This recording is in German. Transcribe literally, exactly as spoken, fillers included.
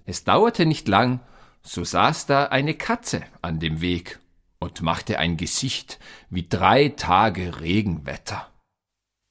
Es dauerte nicht lang, so saß da eine Katze an dem Weg und machte ein Gesicht wie drei Tage Regenwetter.